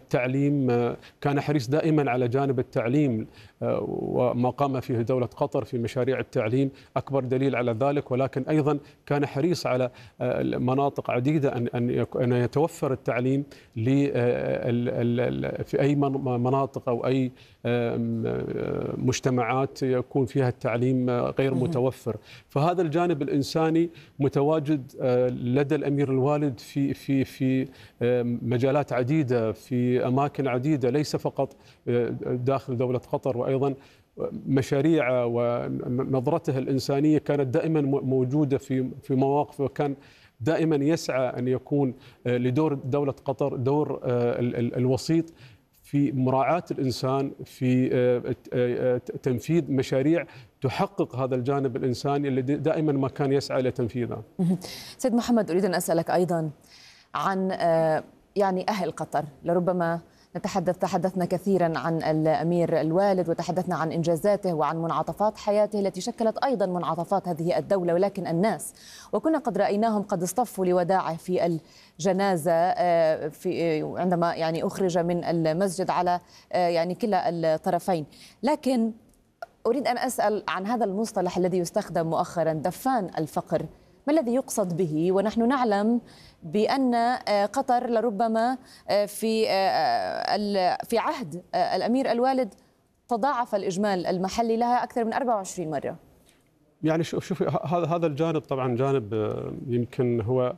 التعليم كان حريص دائما على جانب التعليم، وما قام فيه دولة قطر في مشاريع التعليم أكبر دليل على ذلك. ولكن أيضا كان حريص على مناطق عديدة أن يتوفر التعليم في أي مناطق أو أي مجتمعات يكون فيها التعليم غير متوفر. فهذا الجانب الإنساني متواجد لدى الأمير الوالد في مجالات عديدة، في أماكن عديدة، ليس فقط داخل دولة قطر، وأيضا مشاريع ونظرته الإنسانية كانت دائما موجودة في مواقف، وكان دائما يسعى أن يكون لدور دولة قطر دور الوسيط في مراعاة الإنسان، في تنفيذ مشاريع تحقق هذا الجانب الإنساني الذي دائما ما كان يسعى لتنفيذه. سيد محمد، أريد أن أسألك أيضا عن يعني أهل قطر. لربما تحدثنا كثيرا عن الأمير الوالد، وتحدثنا عن إنجازاته وعن منعطفات حياته التي شكلت أيضا منعطفات هذه الدولة، ولكن الناس وكنا قد رأيناهم قد اصطفوا لوداعه في الجنازة عندما يعني أخرج من المسجد على يعني كلا الطرفين. لكن أريد أن أسأل عن هذا المصطلح الذي يستخدم مؤخرا، دفان الفقر. ما الذي يقصد به؟ ونحن نعلم بأن قطر لربما في عهد الأمير الوالد تضاعف الإجمال المحلي لها أكثر من 24 مرة. يعني شوفي، هذا الجانب طبعا جانب يمكن هو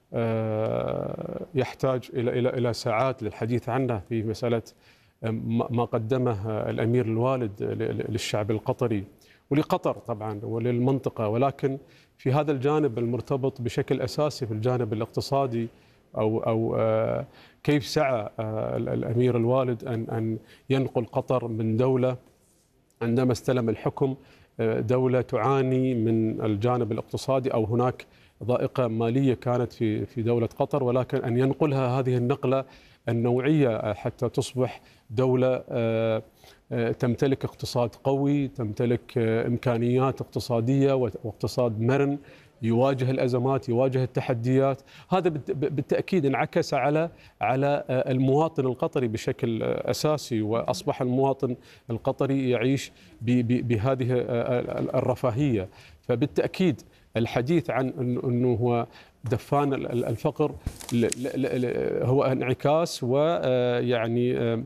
يحتاج إلى ساعات للحديث عنه، في مسألة ما قدمه الأمير الوالد للشعب القطري ولقطر طبعا وللمنطقة. ولكن في هذا الجانب المرتبط بشكل أساسي في الجانب الاقتصادي، أو كيف سعى الأمير الوالد أن ينقل قطر من دولة عندما استلم الحكم دولة تعاني من الجانب الاقتصادي، أو هناك ضائقة مالية كانت في دولة قطر، ولكن أن ينقلها هذه النقلة النوعية حتى تصبح دولة تمتلك اقتصاد قوي، تمتلك إمكانيات اقتصادية واقتصاد مرن يواجه الأزمات، يواجه التحديات. هذا بالتأكيد انعكس على المواطن القطري بشكل أساسي، وأصبح المواطن القطري يعيش بهذه الرفاهية. فبالتأكيد الحديث عن أنه هو دفان الفقر هو انعكاس، ويعني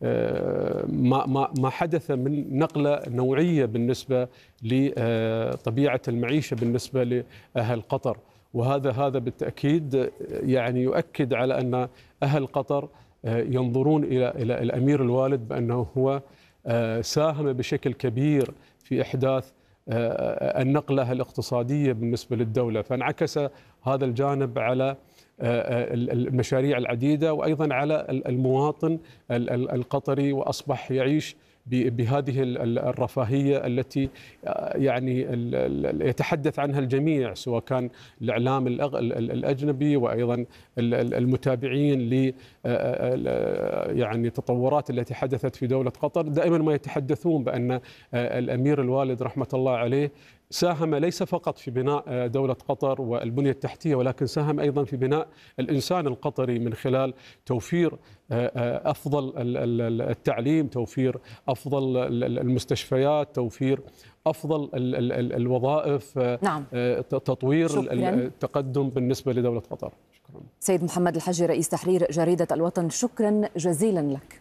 ما حدث من نقلة نوعية بالنسبة لطبيعة المعيشة بالنسبة لأهل قطر. وهذا بالتأكيد يعني يؤكد على أن أهل قطر ينظرون إلى الأمير الوالد بأنه هو ساهم بشكل كبير في إحداث النقلة الاقتصادية بالنسبة للدولة. فانعكس هذا الجانب على المشاريع العديدة، وأيضا على المواطن القطري، وأصبح يعيش بهذه الرفاهية التي يعني يتحدث عنها الجميع، سواء كان الإعلام الأجنبي وأيضا المتابعين ل يعني التطورات التي حدثت في دولة قطر. دائما ما يتحدثون بأن الأمير الوالد رحمة الله عليه ساهم ليس فقط في بناء دولة قطر والبنية التحتية، ولكن ساهم أيضا في بناء الإنسان القطري من خلال توفير أفضل التعليم، توفير أفضل المستشفيات، توفير أفضل الوظائف. نعم. تطوير التقدم بالنسبة لدولة قطر. شكرا. سيد محمد الحجي، رئيس تحرير جريدة الوطن، شكرا جزيلا لك.